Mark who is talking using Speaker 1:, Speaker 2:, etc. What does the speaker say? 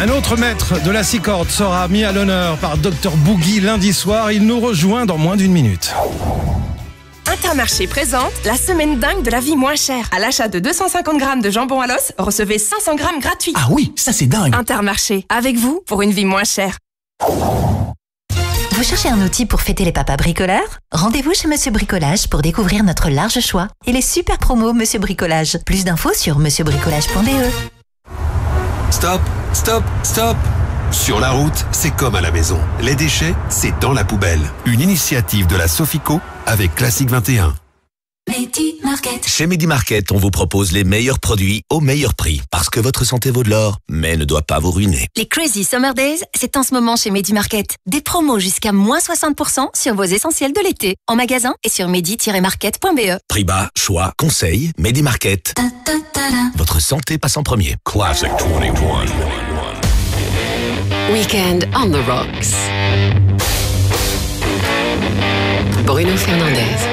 Speaker 1: Un autre maître de la six cordes sera mis à l'honneur par Dr Boogie lundi soir. Il nous rejoint dans moins d'une minute.
Speaker 2: Intermarché présente la semaine dingue de la vie moins chère. À l'achat de 250 grammes de jambon à l'os, recevez 500 grammes gratuits.
Speaker 3: Ah oui, ça c'est dingue.
Speaker 2: Intermarché, avec vous pour une vie moins chère.
Speaker 4: Vous cherchez un outil pour fêter les papas bricoleurs? Rendez-vous chez Monsieur Bricolage pour découvrir notre large choix et les super promos Monsieur Bricolage. Plus d'infos sur monsieurbricolage.be.
Speaker 5: Stop, stop, stop. Sur la route, c'est comme à la maison. Les déchets, c'est dans la poubelle. Une initiative de la Sofico avec Classique 21.
Speaker 4: Medi Market.
Speaker 6: Chez Medi Market, on vous propose les meilleurs produits au meilleur prix. Parce que votre santé vaut de l'or, mais ne doit pas vous ruiner.
Speaker 4: Les Crazy Summer Days, c'est en ce moment chez Medi Market. Des promos jusqu'à moins 60% sur vos essentiels de l'été. En magasin et sur medi-market.be.
Speaker 6: Prix bas, choix, conseils, Medi Market. Votre santé passe en premier.
Speaker 5: Classic 21.
Speaker 7: Weekend on the Rocks. Bruno Fernandez.